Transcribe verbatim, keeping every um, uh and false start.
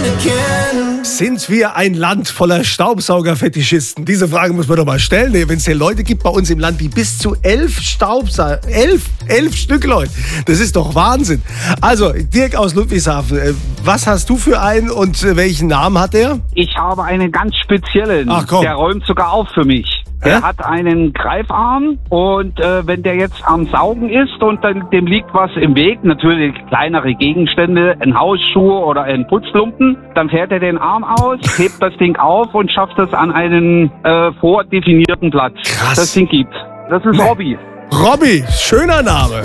Sind wir ein Land voller Staubsaugerfetischisten? Diese Frage muss man doch mal stellen. Wenn es ja Leute gibt bei uns im Land, die bis zu elf Staubsauger, elf, elf Stück, Leute. Das ist doch Wahnsinn. Also, Dirk aus Ludwigshafen, was hast du für einen und welchen Namen hat der? Ich habe einen ganz speziellen. Ach komm. Der räumt sogar auf für mich. Hä? Er hat einen Greifarm und äh, wenn der jetzt am Saugen ist und dann, dem liegt was im Weg, natürlich kleinere Gegenstände, ein Hausschuh oder ein Putzlumpen, dann fährt er den Arm aus, hebt das Ding auf und schafft es an einen äh, vordefinierten Platz. Krass. Das Ding gibt. Das ist Robby. Robby, schöner Name.